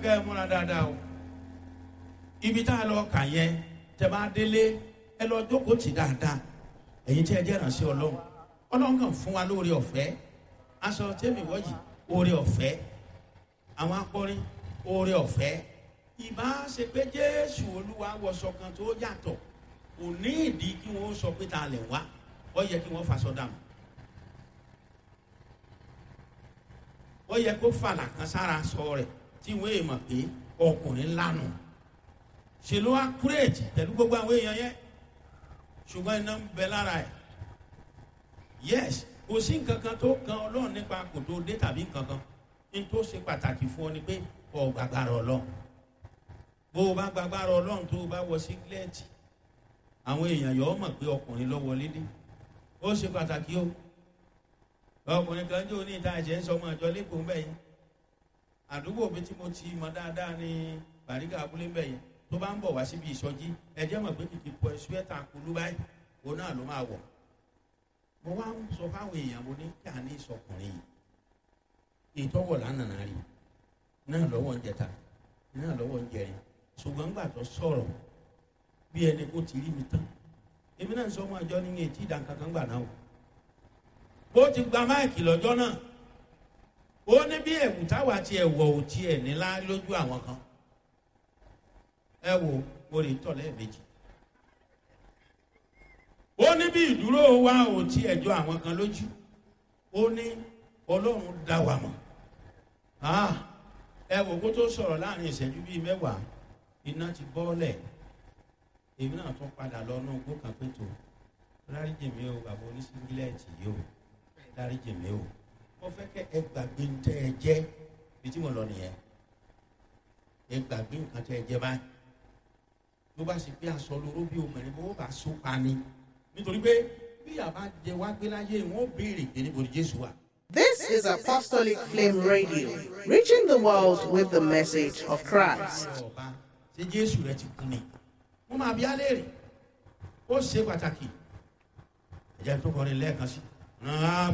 kẹ́ ẹ múra dáadáa o. Ibi tá a lọ kà yẹn tẹ́ bá délé ẹ lọ jókòó tì dáadáa. Ẹ̀yin tí ẹ jẹ́ ìránṣẹ́ Ọlọ́run. Ọlọ́run kàn fún wa lóore ọ̀fẹ́. Aṣọ tẹ́mi wọ́yì oore ọ̀fẹ́. Àwọn akọrin oore ọ̀fẹ́. Ìbá ṣe pé Jésù Olúwa wọṣọ kan tó yàtọ̀. Kò ní ìdí kí wọ́n sọ pé ta lẹ̀ wá. Ó yẹ kí wọ́n faṣọ dànù. Ó yẹ kó fàlà kan sára sọ rẹ̀ tí wọ́n èèmọ̀ pé ọkùnrin lánàá. Ṣé ló wá kúrèjì pẹ̀lú gbogbo àwọn èèyàn yẹn? Ṣùgbọ́n iná ń bẹ lára ẹ̀. Yes, kò sí nǹkan kan tó kan Ọlọ́run nípa kò tó dé tàbí nǹkan kan. Ní tó ṣe pàtàkì fún ọ ni pé ọ gbàgbára Ọlọ́run. Bó o bá gbàgbára Ọlọ́run tó o bá wọ sígílẹ́ẹ̀tì, àwọn èèyàn yọ ọ mọ̀ pé ọkùnrin ló wọlé dé. Ó ṣe pàtàkì o. Ọkùnrin kan jó ní ìta ẹ̀jẹ̀ ń sọ ọmọ ìjọ lẹ́kọ̀ọ́ ń bẹ̀ yẹn. Àdúgbò mi tí mo ti mọ dáadáa ní Bàrígà abúlé ń bẹ̀ yẹn. Tó bá ń bọ̀ wá síbi ìsọjí, ẹ̀jẹ̀ mọ̀ pé kìkì pọ̀ ṣúẹ́tà kulú báyìí. Òun náà ló máa wọ̀. Mo wá ń sọ fáwọn èèyàn mo ní kí a ní ìsọkùnrin yìí. Ìtọ́wọ̀ lánàá rí. Náà lọ́wọ́ ń jẹta. Náà lọ́wọ́ ń jẹrin. Ṣùgbọ́n gbà tó sọ̀rọ̀ bí ẹni kó ti rí mi tán. Èmi náà sọ ọmọ ìjọ ní etí ìdánkankan gbà náà o. Ó ti gba máìkì lọ́jọ́ náà. Ó ní bí ẹ̀wù táwa ti ẹ̀wọ̀ ò tiẹ̀ nílá lójú àwọn kan. Ẹ wo mo lè tọ̀ lẹ́ẹ̀mejì. Ó ní bí ìdúró wa ò tiẹ̀ jọ àwọn kan lójú. Ó ní Ọlọ́run dá wa mọ̀. Ẹ wo kó tó sọ̀rọ̀ láàrin ìṣẹ́jú bíi mẹ́wàá. Iná ti bọ́ọ̀lẹ̀. Èmi náà tún padà lọ náà gbó kan pé tó dáríjì mi o bàbá oníṣíngílẹ̀tì yìí o dáríjì mi o. Mo fẹ́ kẹ́ ẹ gbàgbé ń tẹ́ ẹ jẹ́ bí tí mo lọ nìyẹn. Ẹ gbàgbé nǹkan tẹ́ ẹ jẹ́ báyìí. Ló bá ṣe pé aṣọ lóró bí obìnrin bó bá so pa ni. Nítorí pé bí àbá jẹ wá gbé láyé wọn ó béèrè pé níbo ni Jésù wà. This is Apostolic Flame Radio, reaching the world with the message of Christ. Ṣé Jésù rẹ ti kú ni? Wọ́n máa bí á léèrè. Ó ṣe pàtàkì. Ẹ̀jẹ̀ tó kọrin lẹ́ẹ̀kan sí.